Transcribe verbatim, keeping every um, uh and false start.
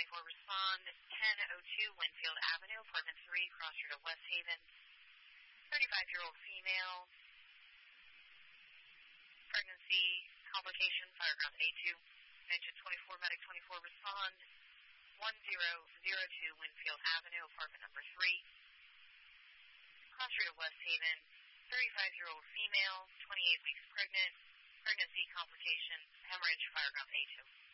twenty-four, respond ten oh two Winfield Avenue, apartment three, Crossroad of West Haven. thirty-five-year-old female, pregnancy, complication, fireground A two. Engine twenty-four, medic twenty-four, respond one zero zero two Winfield Avenue, apartment number three, Crossroad of West Haven. thirty-five-year-old female, twenty-eight weeks pregnant, pregnancy complication, hemorrhage, fireground A two.